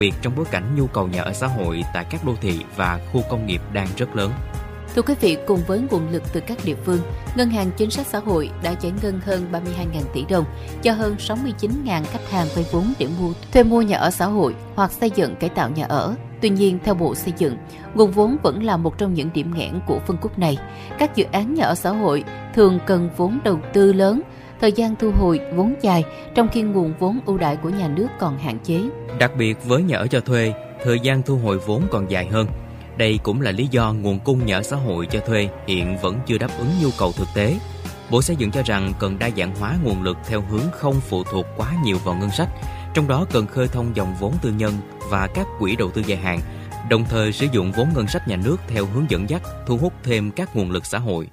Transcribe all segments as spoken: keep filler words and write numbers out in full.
biệt trong bối cảnh nhu cầu nhà ở xã hội tại các đô thị và khu công nghiệp đang rất lớn. Thưa quý vị, cùng với nguồn lực từ các địa phương, Ngân hàng Chính sách Xã hội đã giải ngân hơn ba mươi hai nghìn tỷ đồng cho hơn sáu mươi chín nghìn khách hàng vay vốn để mua thuê mua nhà ở xã hội hoặc xây dựng cải tạo nhà ở. Tuy nhiên, theo Bộ Xây dựng, nguồn vốn vẫn là một trong những điểm nghẽn của phân khúc này. Các dự án nhà ở xã hội thường cần vốn đầu tư lớn, thời gian thu hồi vốn dài, trong khi nguồn vốn ưu đãi của nhà nước còn hạn chế. Đặc biệt với nhà ở cho thuê, thời gian thu hồi vốn còn dài hơn. Đây cũng là lý do nguồn cung nhà ở xã hội cho thuê hiện vẫn chưa đáp ứng nhu cầu thực tế. Bộ Xây dựng cho rằng cần đa dạng hóa nguồn lực theo hướng không phụ thuộc quá nhiều vào ngân sách, trong đó cần khơi thông dòng vốn tư nhân và các quỹ đầu tư dài hạn, đồng thời sử dụng vốn ngân sách nhà nước theo hướng dẫn dắt, thu hút thêm các nguồn lực xã hội.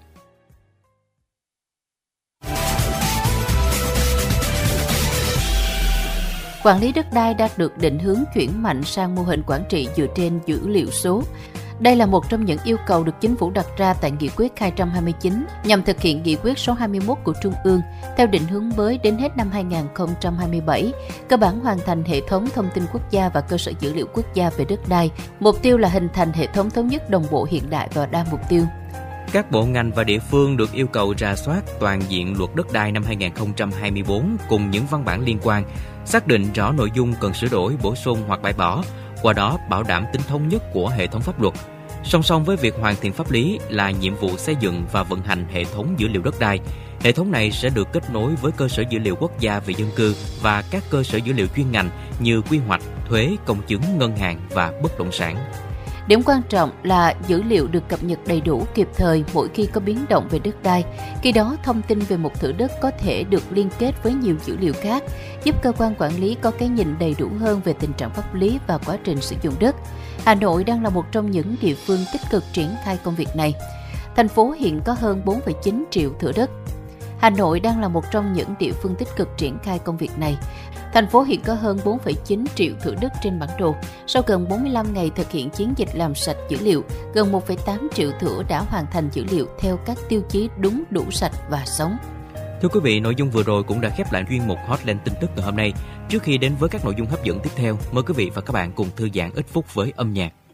Quản lý đất đai đã được định hướng chuyển mạnh sang mô hình quản trị dựa trên dữ liệu số. Đây là một trong những yêu cầu được Chính phủ đặt ra tại Nghị quyết hai trăm hai mươi chín nhằm thực hiện Nghị quyết số hai mươi mốt của Trung ương theo định hướng mới đến hết năm hai nghìn không trăm hai mươi bảy, cơ bản hoàn thành hệ thống thông tin quốc gia và cơ sở dữ liệu quốc gia về đất đai. Mục tiêu là hình thành hệ thống thống nhất đồng bộ hiện đại và đa mục tiêu. Các bộ ngành và địa phương được yêu cầu rà soát toàn diện luật đất đai năm hai nghìn không trăm hai mươi tư cùng những văn bản liên quan, xác định rõ nội dung cần sửa đổi, bổ sung hoặc bãi bỏ, qua đó bảo đảm tính thống nhất của hệ thống pháp luật. Song song với việc hoàn thiện pháp lý là nhiệm vụ xây dựng và vận hành hệ thống dữ liệu đất đai. Hệ thống này sẽ được kết nối với cơ sở dữ liệu quốc gia về dân cư và các cơ sở dữ liệu chuyên ngành như quy hoạch, thuế, công chứng, ngân hàng và bất động sản. Điểm quan trọng là dữ liệu được cập nhật đầy đủ kịp thời mỗi khi có biến động về đất đai. Khi đó, thông tin về một thửa đất có thể được liên kết với nhiều dữ liệu khác, giúp cơ quan quản lý có cái nhìn đầy đủ hơn về tình trạng pháp lý và quá trình sử dụng đất. Hà Nội đang là một trong những địa phương tích cực triển khai công việc này. Thành phố hiện có hơn bốn phẩy chín triệu thửa đất. Hà Nội đang là một trong những địa phương tích cực triển khai công việc này. Thành phố hiện có hơn bốn phẩy chín triệu thửa đất trên bản đồ. Sau gần bốn mươi lăm ngày thực hiện chiến dịch làm sạch dữ liệu, gần một phẩy tám triệu thửa đã hoàn thành dữ liệu theo các tiêu chí đúng, đủ, sạch và sống. Thưa quý vị, nội dung vừa rồi cũng đã khép lại chuyên mục Hotline tin tức ngày hôm nay. Trước khi đến với các nội dung hấp dẫn tiếp theo, mời quý vị và các bạn cùng thư giãn ít phút với âm nhạc.